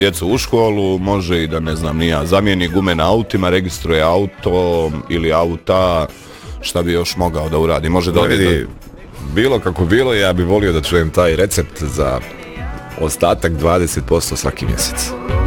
djecu u školu, može i da ne znam nija, zamijeni gume na autima, registruje auto ili auta, šta bi još mogao da uradi, može da vidi. Bilo kako bilo, ja bih volio da čujem taj recept za ostatak 20% svaki mjesec.